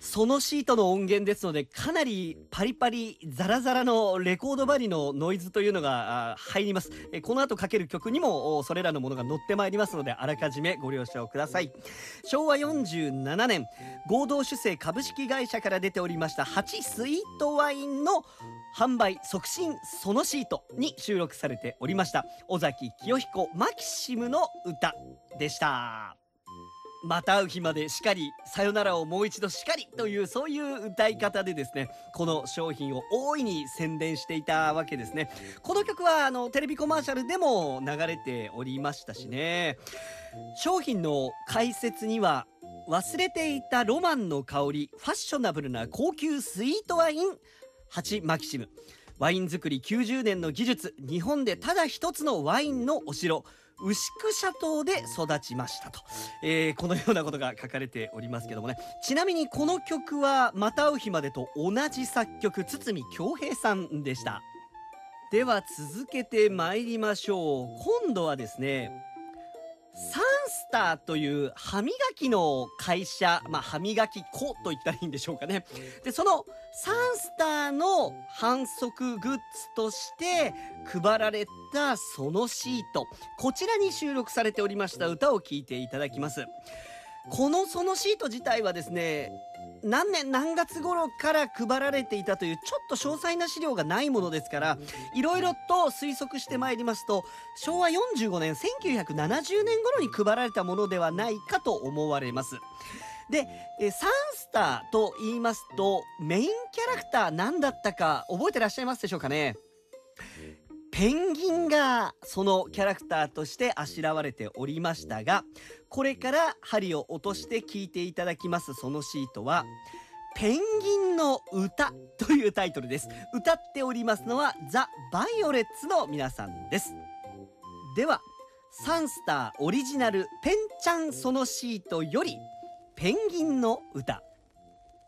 そのシートの音源ですので、かなりパリパリザラザラのレコード針のノイズというのが入ります。この後かける曲にもそれらのものが載ってまいりますので、あらかじめご了承ください。昭和47年合同酒製株式会社から出ておりました8スイートワインの販売促進そのシートに収録されておりました尾崎清彦マキシムの歌でした。また会う日までしかり、さよならをもう一度しかりという、そういう歌い方でですね、この商品を大いに宣伝していたわけですね。この曲はテレビコマーシャルでも流れておりましたしね。商品の解説には、忘れていたロマンの香り、ファッショナブルな高級スイートワイン8マキシム、ワイン作り90年の技術、日本でただ一つのワインのお城、牛久シャトーで育ちましたと、このようなことが書かれておりますけどもね。ちなみにこの曲はまた会う日までと同じ作曲、堤恭平さんでした。では続けて参りましょう。今度はですね、サンスターという歯磨きの会社、歯磨き粉と言ったらいいんでしょうかね。で、そのサンスターの販促グッズとして配られたそのシート、こちらに収録されておりました歌を聴いていただきます。このそのシート自体はですね、何年何月頃から配られていたというちょっと詳細な資料がないものですから、いろいろと推測してまいりますと、昭和45年1970年頃に配られたものではないかと思われます。で、サンスターと言いますと、メインキャラクター何だったか覚えてらっしゃいますでしょうかね。ペンギンがそのキャラクターとしてあしらわれておりましたが、これから針を落として聴いていただきますそのシートは、ペンギンの歌というタイトルです。歌っておりますのはザ・バイオレッツの皆さんです。では、サンスターオリジナルペンちゃんそのシートよりペンギンの歌。